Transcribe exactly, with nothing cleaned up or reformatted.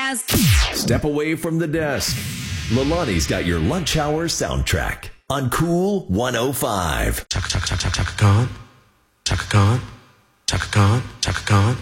guys. Step away from the desk. Lalani's got your lunch hour soundtrack on Cool one oh five. Chaka Chaka Chaka Chaka Khan. Chaka Khan. Chaka Khan. Chaka Khan.